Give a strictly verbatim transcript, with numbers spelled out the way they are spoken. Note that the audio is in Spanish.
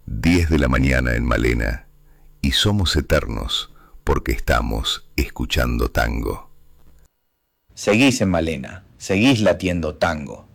diez de la mañana en Malena, y somos eternos porque estamos escuchando tango. Seguís en Malena, seguís latiendo tango.